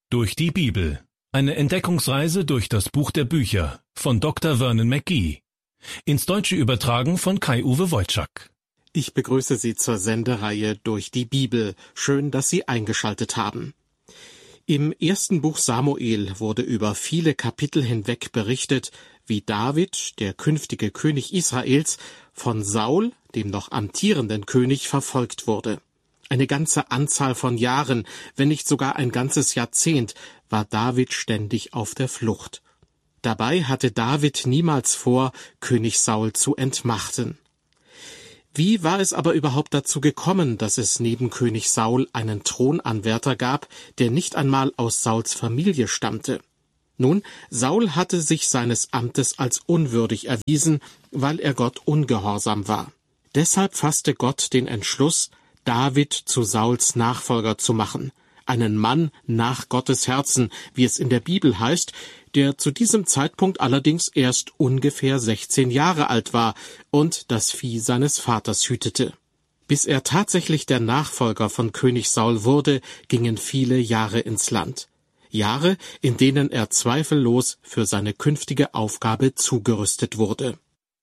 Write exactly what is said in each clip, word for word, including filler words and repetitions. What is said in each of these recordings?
Durch die Bibel. Eine Entdeckungsreise durch das Buch der Bücher von Doktor Vernon McGee. Ins Deutsche übertragen von Kai-Uwe Wojczak. Ich begrüße Sie zur Sendereihe Durch die Bibel. Schön, dass Sie eingeschaltet haben. Im ersten Buch Samuel wurde über viele Kapitel hinweg berichtet, wie David, der künftige König Israels, von Saul, dem noch amtierenden König, verfolgt wurde. Eine ganze Anzahl von Jahren, wenn nicht sogar ein ganzes Jahrzehnt, war David ständig auf der Flucht. Dabei hatte David niemals vor, König Saul zu entmachten. Wie war es aber überhaupt dazu gekommen, dass es neben König Saul einen Thronanwärter gab, der nicht einmal aus Sauls Familie stammte? Nun, Saul hatte sich seines Amtes als unwürdig erwiesen, weil er Gott ungehorsam war. Deshalb fasste Gott den Entschluss, David zu Sauls Nachfolger zu machen, einen Mann nach Gottes Herzen, wie es in der Bibel heißt, der zu diesem Zeitpunkt allerdings erst ungefähr sechzehn Jahre alt war und das Vieh seines Vaters hütete. Bis er tatsächlich der Nachfolger von König Saul wurde, gingen viele Jahre ins Land. Jahre, in denen er zweifellos für seine künftige Aufgabe zugerüstet wurde.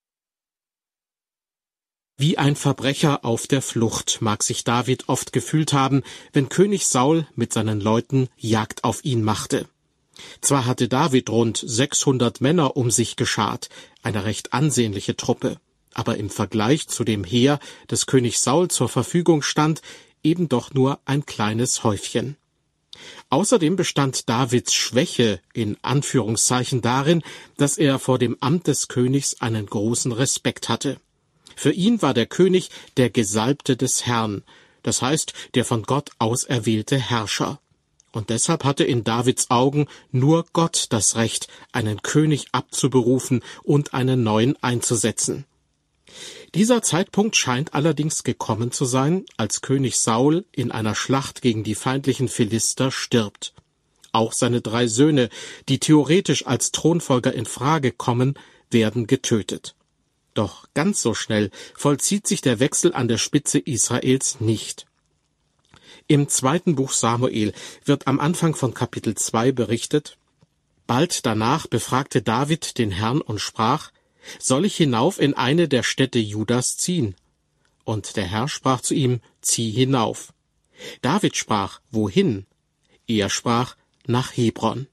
Wie ein Verbrecher auf der Flucht mag sich David oft gefühlt haben, wenn König Saul mit seinen Leuten Jagd auf ihn machte. Zwar hatte David rund sechshundert Männer um sich geschart, eine recht ansehnliche Truppe, aber im Vergleich zu dem Heer, das König Saul zur Verfügung stand, eben doch nur ein kleines Häufchen. Außerdem bestand Davids Schwäche in Anführungszeichen darin, dass er vor dem Amt des Königs einen großen Respekt hatte. Für ihn war der König der Gesalbte des Herrn, das heißt der von Gott auserwählte Herrscher. Und deshalb hatte in Davids Augen nur Gott das Recht, einen König abzuberufen und einen neuen einzusetzen. Dieser Zeitpunkt scheint allerdings gekommen zu sein, als König Saul in einer Schlacht gegen die feindlichen Philister stirbt. Auch seine drei Söhne, die theoretisch als Thronfolger in Frage kommen, werden getötet. Doch ganz so schnell vollzieht sich der Wechsel an der Spitze Israels nicht. Im zweiten Buch Samuel wird am Anfang von Kapitel zwei berichtet: Bald danach befragte David den Herrn und sprach: Soll ich hinauf in eine der Städte Judas ziehen? Und der Herr sprach zu ihm: Zieh hinauf. David sprach: Wohin? Er sprach: Nach Hebron.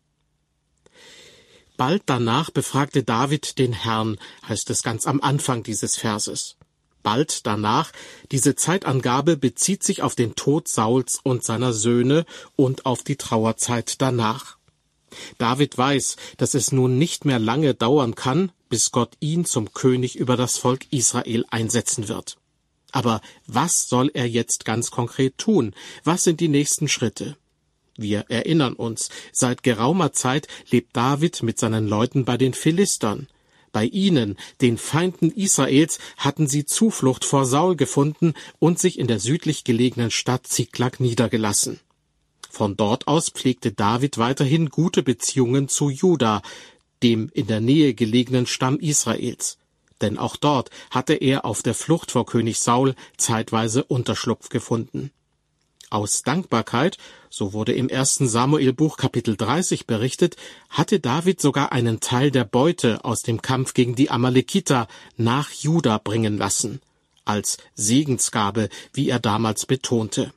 Bald danach befragte David den Herrn, heißt es ganz am Anfang dieses Verses. Bald danach, diese Zeitangabe bezieht sich auf den Tod Sauls und seiner Söhne und auf die Trauerzeit danach. David weiß, dass es nun nicht mehr lange dauern kann, bis Gott ihn zum König über das Volk Israel einsetzen wird. Aber was soll er jetzt ganz konkret tun? Was sind die nächsten Schritte? Wir erinnern uns, seit geraumer Zeit lebt David mit seinen Leuten bei den Philistern. Bei ihnen, den Feinden Israels, hatten sie Zuflucht vor Saul gefunden und sich in der südlich gelegenen Stadt Ziklag niedergelassen. Von dort aus pflegte David weiterhin gute Beziehungen zu Juda, dem in der Nähe gelegenen Stamm Israels. Denn auch dort hatte er auf der Flucht vor König Saul zeitweise Unterschlupf gefunden. Aus Dankbarkeit, so wurde im ersten Samuelbuch Kapitel dreißig berichtet, hatte David sogar einen Teil der Beute aus dem Kampf gegen die Amalekiter nach Juda bringen lassen, als Segensgabe, wie er damals betonte.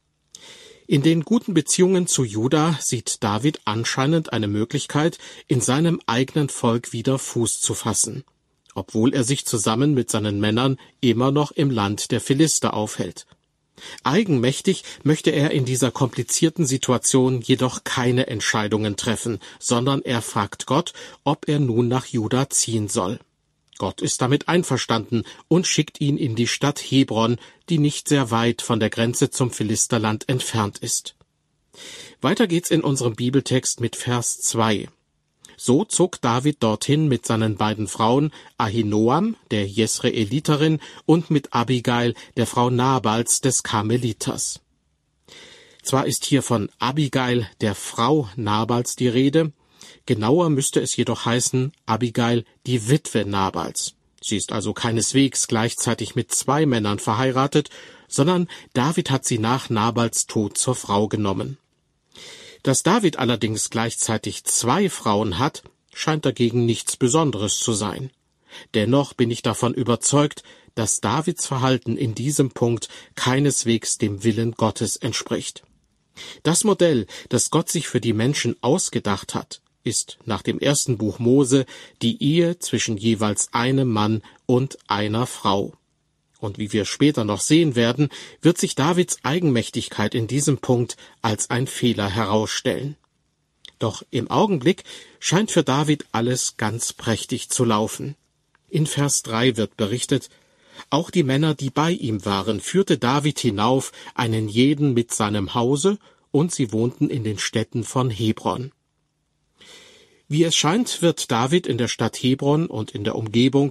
In den guten Beziehungen zu Juda sieht David anscheinend eine Möglichkeit, in seinem eigenen Volk wieder Fuß zu fassen, obwohl er sich zusammen mit seinen Männern immer noch im Land der Philister aufhält. Eigenmächtig möchte er in dieser komplizierten Situation jedoch keine Entscheidungen treffen, sondern er fragt Gott, ob er nun nach Juda ziehen soll. Gott ist damit einverstanden und schickt ihn in die Stadt Hebron, die nicht sehr weit von der Grenze zum Philisterland entfernt ist. Weiter geht's in unserem Bibeltext mit Vers zwei. So zog David dorthin mit seinen beiden Frauen, Ahinoam, der Jesreeliterin, und mit Abigail, der Frau Nabals des Karmeliters. Zwar ist hier von Abigail, der Frau Nabals, die Rede, genauer müsste es jedoch heißen Abigail, die Witwe Nabals. Sie ist also keineswegs gleichzeitig mit zwei Männern verheiratet, sondern David hat sie nach Nabals Tod zur Frau genommen. Dass David allerdings gleichzeitig zwei Frauen hat, scheint dagegen nichts Besonderes zu sein. Dennoch bin ich davon überzeugt, dass Davids Verhalten in diesem Punkt keineswegs dem Willen Gottes entspricht. Das Modell, das Gott sich für die Menschen ausgedacht hat, ist nach dem ersten Buch Mose die Ehe zwischen jeweils einem Mann und einer Frau. Und wie wir später noch sehen werden, wird sich Davids Eigenmächtigkeit in diesem Punkt als ein Fehler herausstellen. Doch im Augenblick scheint für David alles ganz prächtig zu laufen. In Vers drei wird berichtet: Auch die Männer, die bei ihm waren, führte David hinauf, einen jeden mit seinem Hause, und sie wohnten in den Städten von Hebron. Wie es scheint, wird David in der Stadt Hebron und in der Umgebung